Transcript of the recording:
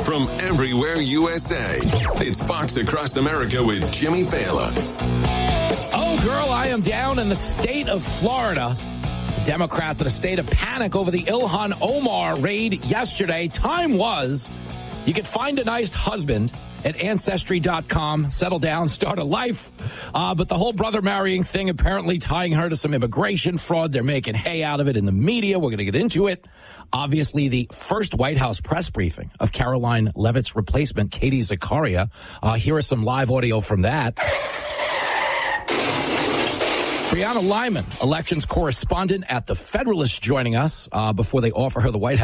from everywhere USA. It's Fox Across America with Jimmy Fallon. Oh, girl, I am down in the state of Florida. Democrats in a state of panic over the Ilhan Omar raid yesterday. Time was you could find a nice husband at Ancestry.com, settle down, start a life. But the whole brother marrying thing, apparently tying her to some immigration fraud. They're making hay out of it in the media. We're going to get into it. Obviously, the first White House press briefing of Caroline Leavitt's replacement, Katie Zakaria. Here is some live audio from that. Brianna Lyman, elections correspondent at The Federalist, joining us before they offer her the White House.